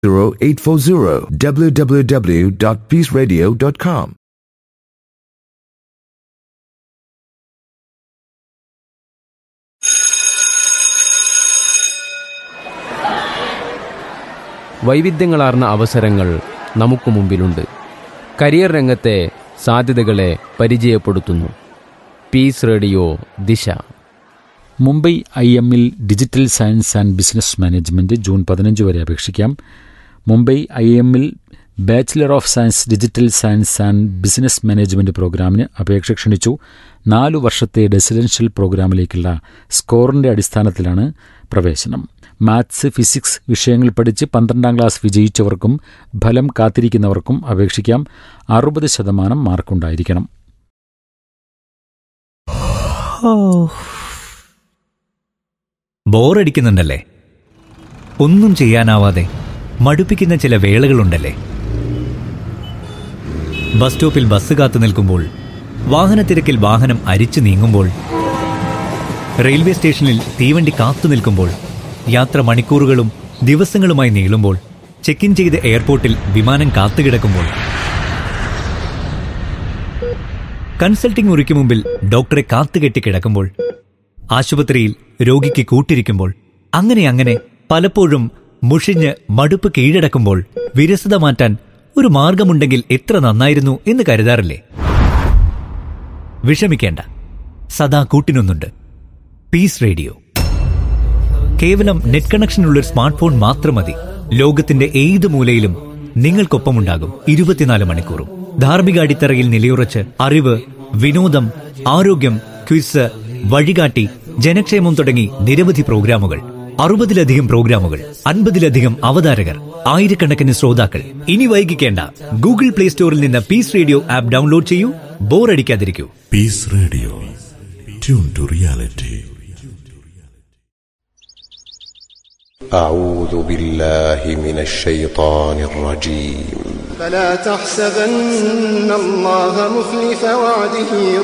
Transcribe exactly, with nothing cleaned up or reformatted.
zero eight four zero w w w dot peace radio dot com. വൈവിധ്യങ്ങളാർന്ന അവസരങ്ങൾ നമുക്ക് മുമ്പിലുണ്ട്. Career രംഗത്തെ സാധ്യതകളെ പരിചയപ്പെടുത്തുന്നു പീസ് റേഡിയോ ദിശ. മുംബൈ ഐ എമ്മിൽ digital science and business management June പതിനഞ്ച് വരെ അപേക്ഷിക്കാം. മുംബൈ ഐ എമ്മിൽ bachelor of science digital science and business management പ്രോഗ്രാമിന് അപേക്ഷ ക്ഷണിച്ചു. നാലു വർഷത്തെ റെസിഡൻഷ്യൽ പ്രോഗ്രാമിലേക്കുള്ള സ്കോറിൻ്റെ അടിസ്ഥാനത്തിലാണ് പ്രവേശനം. മാത്സ്, ഫിസിക്സ് വിഷയങ്ങൾ പഠിച്ച് പന്ത്രണ്ടാം ക്ലാസ് വിജയിച്ചവർക്കും ഫലം കാത്തിരിക്കുന്നവർക്കും അപേക്ഷിക്കാം. അറുപത് ശതമാനം മാർക്കുണ്ടായിരിക്കണം. ബോറടിക്കുന്നുണ്ടല്ലേ? ഒന്നും ചെയ്യാനാവാതെ മടുപ്പിക്കുന്ന ചില വേളകളുണ്ടല്ലേ? ബസ് സ്റ്റോപ്പിൽ ബസ് കാത്തു നിൽക്കുമ്പോൾ, വാഹനത്തിരക്കിൽ വാഹനം അരിച്ചു നീങ്ങുമ്പോൾ, റെയിൽവേ സ്റ്റേഷനിൽ തീവണ്ടി കാത്തു നിൽക്കുമ്പോൾ, യാത്ര മണിക്കൂറുകളും ദിവസങ്ങളുമായി നീളുമ്പോൾ, ചെക്ക് ഇൻ ചെയ്ത് എയർപോർട്ടിൽ വിമാനം കാത്തുകിടക്കുമ്പോൾ, കൺസൾട്ടിംഗ് മുറിക്ക് മുമ്പിൽ ഡോക്ടറെ കാത്തുകെട്ടി കിടക്കുമ്പോൾ, ആശുപത്രിയിൽ രോഗിക്ക് കൂട്ടിരിക്കുമ്പോൾ, അങ്ങനെ അങ്ങനെ പലപ്പോഴും മുഷിഞ്ഞ് മടുപ്പ് കീഴടക്കുമ്പോൾ വിരസത മാറ്റാൻ ഒരു മാർഗമുണ്ടെങ്കിൽ എത്ര നന്നായിരുന്നു എന്ന് കരുതാറില്ലേ? വിഷമിക്കേണ്ട, സദാ കൂട്ടിനൊന്നുണ്ട്. Piece radio. കേവലം നെറ്റ് കണക്ഷനുള്ളൊരു സ്മാർട്ട് ഫോൺ മാത്രം മതി. ലോകത്തിന്റെ ഏത് മൂലയിലും നിങ്ങൾക്കൊപ്പമുണ്ടാകും ഇരുപത്തിനാല് മണിക്കൂറും. ധാർമ്മിക അടിത്തറയിൽ നിലയുറച്ച് അറിവ്, വിനോദം, ആരോഗ്യം, ക്വിസ്, വഴികാട്ടി, ജനക്ഷേമം തുടങ്ങി നിരവധി പ്രോഗ്രാമുകൾ. അറുപതിലധികം പ്രോഗ്രാമുകൾ, അൻപതിലധികം അവതാരകർ, ആയിരക്കണക്കിന് ശ്രോതാക്കൾ. ഇനി വൈകിക്കേണ്ട, ഗൂഗിൾ പ്ലേ സ്റ്റോറിൽ നിന്ന് പീസ് റേഡിയോ ആപ്പ് ഡൗൺലോഡ് ചെയ്യൂ. ബോറടിക്കാതിരിക്കൂ. Piece radio, tune to reality. أعوذ بالله من الشيطان الرجيم. فلا تحسبن الله مخلف وعده